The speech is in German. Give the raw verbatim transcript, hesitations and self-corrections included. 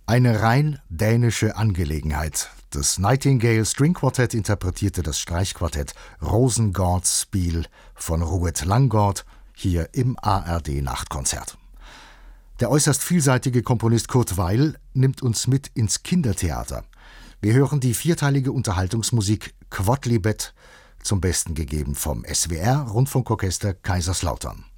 Eine rein dänische Angelegenheit. Das Nightingale String Quartet interpretierte das Streichquartett Rosengårds Spiel von Rued Langgård hier im A R D-Nachtkonzert. Der äußerst vielseitige Komponist Kurt Weill nimmt uns mit ins Kindertheater. Wir hören die vierteilige Unterhaltungsmusik Quodlibet, zum Besten gegeben vom S W R Rundfunkorchester Kaiserslautern.